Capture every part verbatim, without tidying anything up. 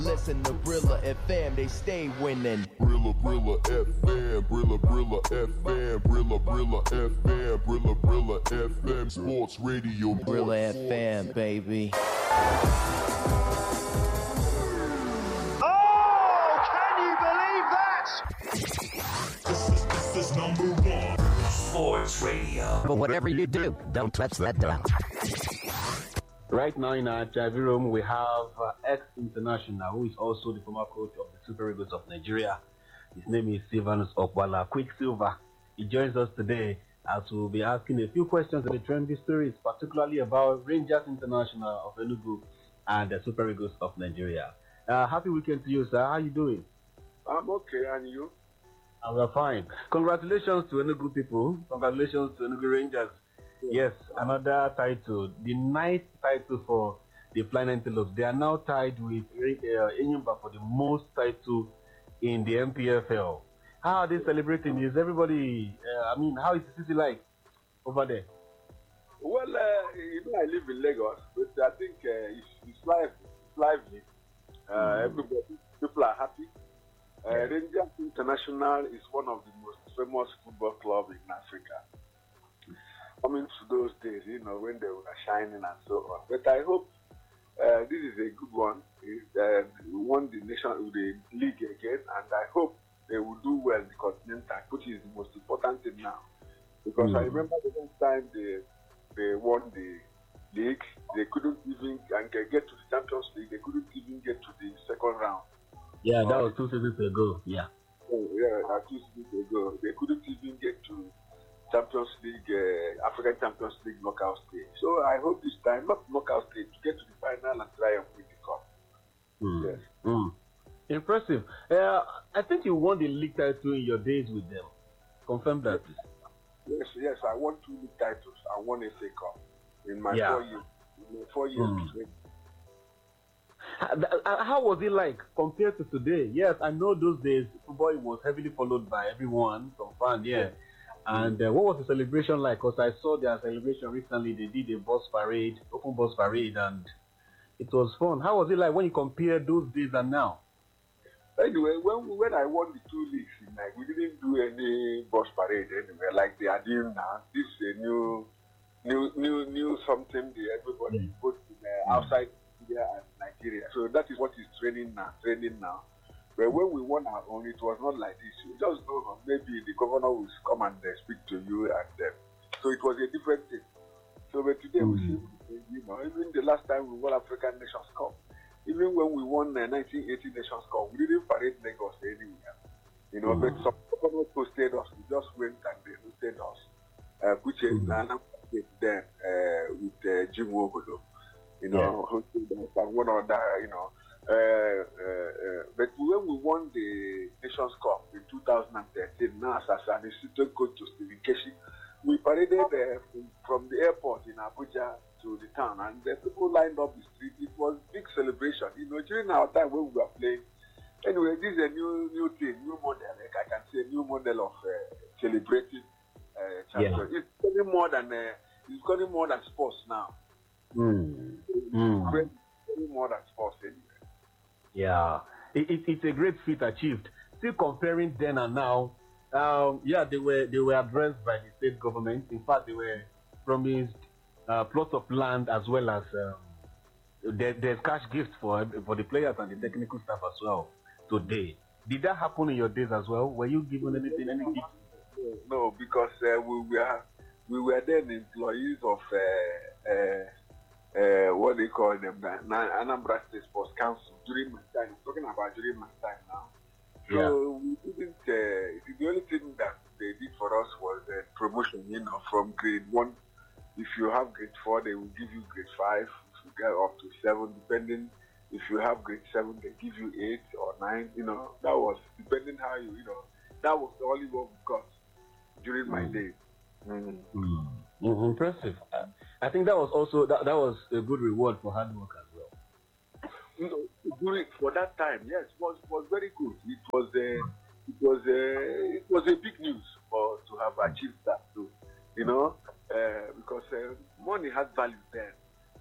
Listen to Brilla F M, they stay winning. Brilla Brilla F M, Brilla Brilla F M, Brilla Brilla F M, Brilla Brilla F M, Sports Radio. Brilla F M, baby. Oh, can you believe that? This is, this is number one. Sports Radio. But whatever you do, don't touch that dial. Right now in our H I V room, we have uh, ex-international, who is also the former coach of the Super Eagles of Nigeria. His name is Silvanus Okwala Quicksilver. He joins us today as we'll be asking a few questions on the trendy stories, particularly about Rangers International of Enugu and the Super Eagles of Nigeria. Uh, happy weekend to you, sir. How are you doing? I'm okay, and you? Uh, we're fine. Congratulations to Enugu people. Congratulations to Enugu Rangers. Yes, another title, the ninth title for the Flying Antelopes. They are now tied with uh, Enyimba for the most title in the M P F L. How are they celebrating? Is everybody, uh, I mean, how is the city like over there? Well, uh, you know, I live in Lagos, but I think uh, it's, it's, lively. It's lively. Uh, mm. Everybody, people are happy. Uh, Rangers International is one of the most famous football clubs in Africa. Coming to those days, you know, when they were shining and so on. But I hope uh, this is a good one. It, uh, we won the nation, the league again, and I hope they will do well in the continental, which is the most important thing now. Because mm. I remember the last time they they won the league, they couldn't even and get to the Champions League. They couldn't even get to the second round. Yeah, that was two seasons ago. Yeah. Oh, yeah, that two seasons ago. They couldn't even get to Champions League, uh, African Champions League knockout stage. So I hope this time, not knockout stage, to get to the final and try and win the cup. Mm. Yes. Mm. Impressive. Uh, I think you won the league title in your days with them. Confirm that, please. Yes, yes. I won two league titles. I won a F A Cup in my yeah. four years. In my four years. Mm. How was it like compared to today? Yes, I know those days football was heavily followed by everyone, some fans, yeah. And uh, what was the celebration like? Because I saw their celebration recently. They did a bus parade, open bus parade, and it was fun. How was it like when you compare those days and now? Anyway, when when I won the two leagues, like we didn't do any bus parade anywhere like they are doing now. This is a new, new, new, new something. They everybody mm. both in, uh, outside India and Nigeria. So that is what is training now. Training now. But when we won our own, it was not like this. You just know maybe the governor will come and uh, speak to you, and uh, so it was a different thing. So but today mm. we see, you know, even the last time we won African Nations Cup, even when we won the uh, nineteen eighty Nations Cup, we didn't parade Lagos anywhere. You know, mm. but some governors hosted us. We just went and they hosted us, uh, which is mm. then uh, with uh, Jim Wogodo, you know, yeah. hosted us and one other, you know. Uh, uh, uh, but when we won the Nations Cup in two thousand thirteen, now as an assistant coach to Stephen Keshi, we paraded uh, from, from the airport in Abuja to the town, and the people lined up the street. It was a big celebration. You know, during our time when we were playing. Anyway, this is a new new thing, new model. Like I can say, a new model of uh, celebrating uh, champions. Yeah. It's becoming more than uh, it's becoming more than sports now. Mm. It's Mm. becoming more than sports anyway. Yeah, it, it, it's a great feat achieved. Still comparing then and now, um, yeah, they were they were addressed by the state government. In fact, they were promised uh, plots of land as well as um, there, there's cash gifts for for the players and the technical staff as well. Today, did that happen in your days as well? Were you given anything, any gift? No, because uh, we were we were then employees of. Uh, uh, Uh, what they call them, uh, Anambra State Sports Council during my time. I'm talking about during my time now. So yeah. we didn't. Uh, the only thing that they did for us was uh, promotion. You know, from grade one, if you have grade four, they will give you grade five. If you get up to seven, depending. If you have grade seven, they give you eight or nine. You know, that was depending how you. You know, that was the only one we got during my mm. days. Mm. Mm. Mm, impressive. Uh, I think that was also that, that was a good reward for hard work as well. You know, during for that time, yes, was was very good. It was a it was a it was a big news for to have achieved that too. You know, uh, because uh, money had value then.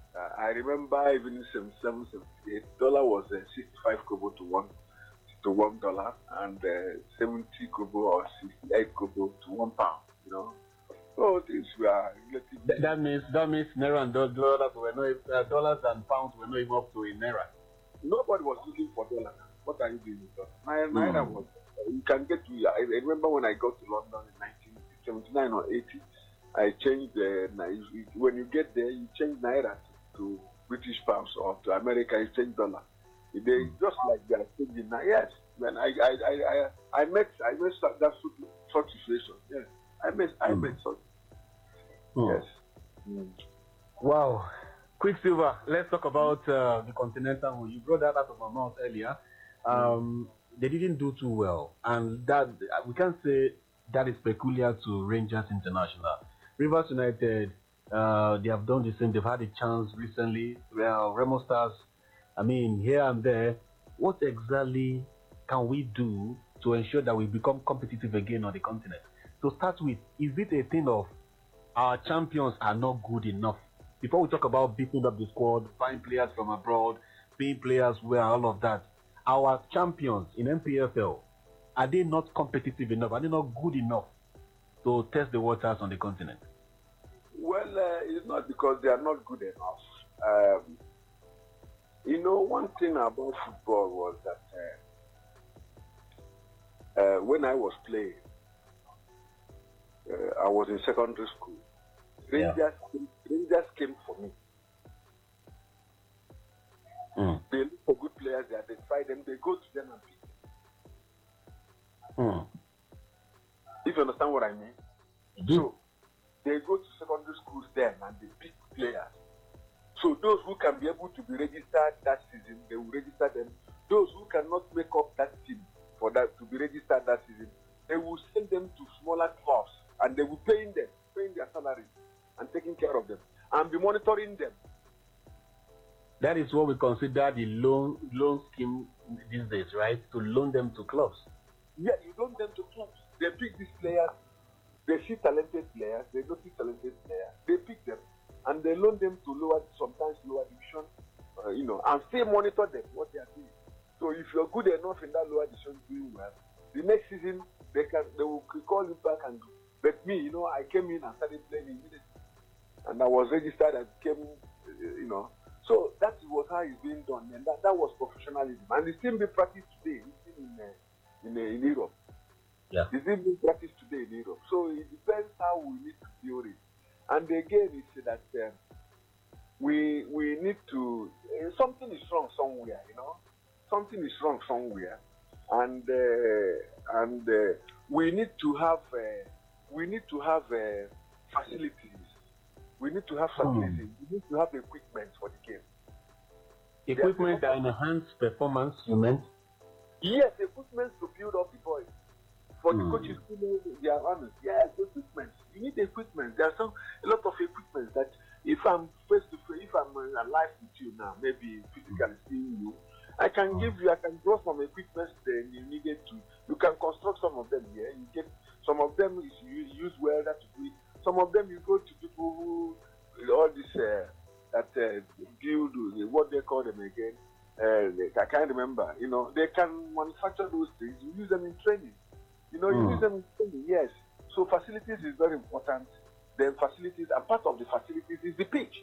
Uh, I remember even in seventy-seven, seventy-eight, dollar was uh, sixty-five kobo to one to one dollar, and uh, seventy kobo or sixty-eight kobo to one pound. You know, so these were relatively. Th- that means that means naira and do- dollars were not uh, dollars and pounds were not even up to a naira. Nobody was looking for dollar. What are you doing with dollar? Naira, naira was. You can get to. I remember when I got to London in nineteen seventy-nine or eighty. I changed the. When you get there, you change naira to, to British pounds, or to America, you change dollar. They just like they are changing now. Yes, when I I I I, I met I met that that sort of situation. Yes, I met I met such. Mm. Yes. Mm. Wow. Quicksilver, let's talk about uh, the Continental. You brought that out of my mouth earlier. Um, they didn't do too well, and that we can't say that is peculiar to Rangers International. Rivers United, uh, they have done the same. They've had a chance recently. Well, Remo Stars, I mean, here and there. What exactly can we do to ensure that we become competitive again on the continent? To start with, is it a thing of our champions are not good enough? Before we talk about beefing up the squad, buying players from abroad, paying players well, all of that, our champions in N P F L, are they not competitive enough? Are they not good enough to test the waters on the continent? Well, uh, it's not because they are not good enough. Um, you know, one thing about football was that uh, uh, when I was playing, uh, I was in secondary school. Rangers, yeah. came, Rangers came for me. Mm. They look for good players, they identify them, they go to them and pick them. Mm. If you understand what I mean. Mm-hmm. So, they go to secondary schools then and they pick players. So those who can be able to be registered that season, they will register them. Those who cannot make up that team for that to be registered that season, they will send them to smaller clubs and they will pay them, paying their salaries and taking care of them and be monitoring them. That is what we consider the loan loan scheme these days, right? To loan them to clubs. Yeah, you loan them to clubs. They pick these players. They see talented players. They notice talented players. They pick them and they loan them to lower, sometimes lower division, uh, you know, and still monitor them what they are doing. So if you're good enough in that lower division doing well, the next season they can they will call you back and do. But me, you know, I came in and started playing immediately, and I was registered and came, you know. So that was how it's being done, and that, that was professionalism. And it's still being practiced today, it's still in, uh, in, uh, in Europe. Yeah. It's still being practiced today in Europe. So it depends how we need to build it. And again, it's that uh, we we need to, uh, something is wrong somewhere, you know. Something is wrong somewhere. And uh, and uh, we need to have, uh, we need to have uh, facilities. We need to have facilities. Hmm. We need to have equipment for the game. Equipment that enhance performance, you meant? Yes, equipment to build up the boys. For Hmm. the coaches who know they are honest. Yes, equipment. You need equipment. There are some a lot of equipment that if I'm face to face, if I'm uh, alive with you now, maybe physically seeing you, I can give you, I can draw some equipment that you needed to. You can construct some of them here. You get some of them is you use welder to do it. Some of them you go to people who all this uh, that uh, build what they call them again. Uh, I can't remember. You know, they can manufacture those things. You use them in training. You know, you Mm. use them in training. Yes. So facilities is very important. Then facilities, and part of the facilities is the pitch.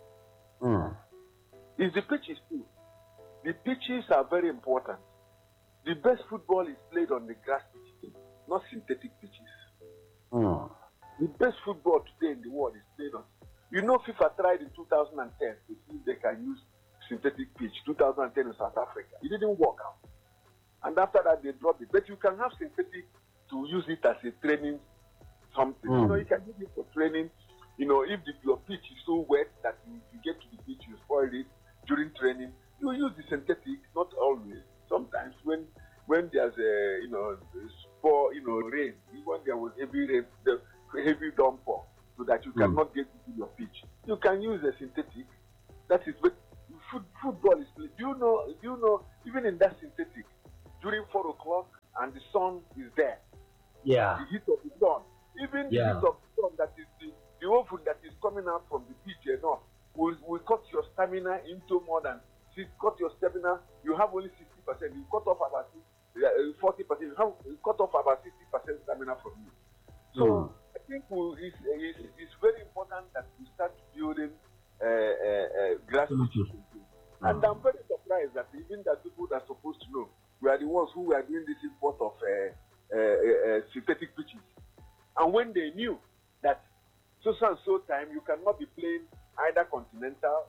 Mm. Is the pitches too. The pitches are very important. The best football is played on the grass pitches, not synthetic pitches. Mm. The best football today in the world is played on. You know, FIFA tried in two thousand ten to see if they can use synthetic pitch. two thousand ten in South Africa. It didn't work out. And after that, they dropped it. But you can have synthetic to use it as a training something. Mm. You know, you can use it for training. You know, if the, your pitch is so wet that you, you get to the pitch, you spoil it during training, you use the synthetic, not always. Sometimes when when there's a, you know, spore, you know, rain, when there was heavy rain, the heavy downpour, so that you Mm. cannot get to your pitch, you can use a synthetic. That is, but foot, football is played. Do you know, do you know, even in that synthetic, during four o'clock and the sun is there, Yeah. the heat of the sun, even Yeah. the heat of the sun that is the, the oven that is coming out from the pitch enough will, will cut your stamina into more than, cut your stamina, you have only sixty percent, you cut off about forty percent, you have you cut off about sixty percent stamina from you. So mm. I think we'll, it's, it's, it's very important that we start building uh, uh, uh, grassroots. Mm-hmm. And I'm very surprised that even the people that are supposed to know, we are the ones who were doing this import of uh, uh, uh, synthetic pitches. And when they knew that so and so time you cannot be playing either continental,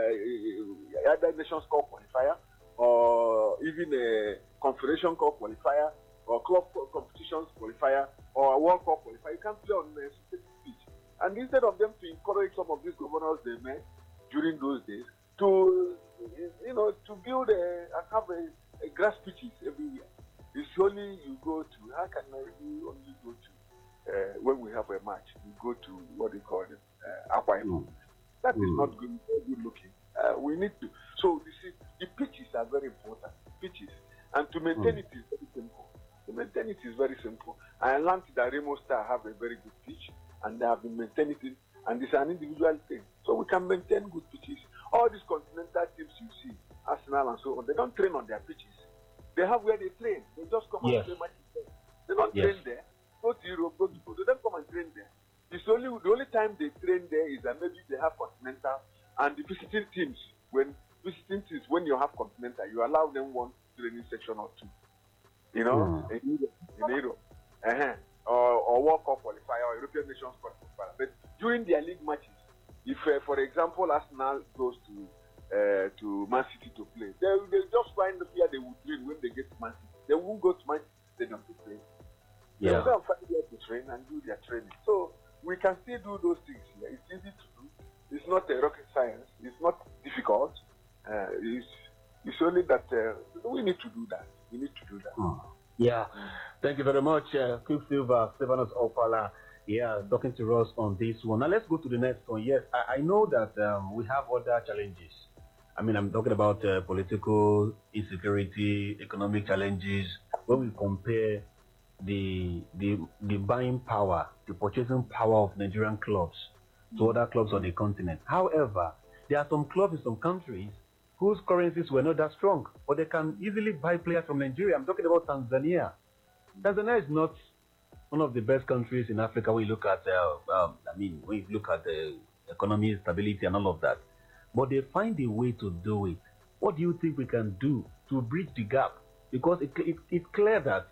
uh, either Nations Cup qualifier, or even a Confederation Cup qualifier, or club competitions qualifier, or a World Cup qualifier, you can't play on a synthetic pitch. And instead of them to encourage some of these governors they met during those days to, you know, to build a, and have a, a grass pitches everywhere. It's only you go to, how can I you only go to, uh, when we have a match, you go to what they call it, uh, Akwa Ibom. That mm. is not good, good looking. Uh, we need to, so you see, the pitches are very important, pitches. And to maintain mm. it is very simple. To maintain it is very simple. I learned that Remo Star have a very good pitch, and they have been maintaining it, and it's an individual thing. So we can maintain good pitches. All these continental teams you see, Arsenal and so on, they don't train on their pitches. They have where they train. They just come yes. and play matches there. They don't yes. train there. Go to Europe, go to Go. They don't come and train there. It's only the only time they train there is that maybe they have continental, and the visiting teams, when visiting teams, when you have continental, you allow them one training section or two. You know, mm. in Europe, in Europe. Uh-huh. Or, or World Cup qualifier or European Nations Cup qualifier. But during their league matches, if, uh, for example, Arsenal goes to uh, to Man City to play, they they just find the fear they will train when they get to Man City. They won't go to Man City Stadium to train. Yeah. They will find there to train and do their training. So we can still do those things. It's easy to do. It's not a rocket science. It's not difficult. Uh, it's it's only that uh, we need to do that. We need to do that. Mm. Yeah, thank you very much, uh, Quicksilver, Stephanus Opala. Yeah, talking to us on this one. Now let's go to the next one. Yes, I, I know that um, we have other challenges. I mean, I'm talking about uh, political insecurity, economic challenges. When we compare the the the buying power, the purchasing power of Nigerian clubs to other clubs on the continent. However, there are some clubs in some countries whose currencies were not that strong, but they can easily buy players from Nigeria. I'm talking about Tanzania. Tanzania is not one of the best countries in Africa when you look at, uh, um, I mean, when you look at the economy, stability, and all of that. But they find a way to do it. What do you think we can do to bridge the gap? Because it, it, it's clear that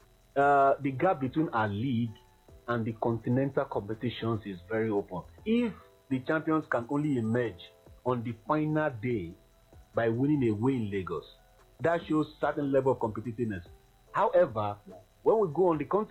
uh, the gap between our league and the continental competitions is very open. If the champions can only emerge on the final day by winning away in Lagos, that shows certain level of competitiveness. However, when we go on the continent,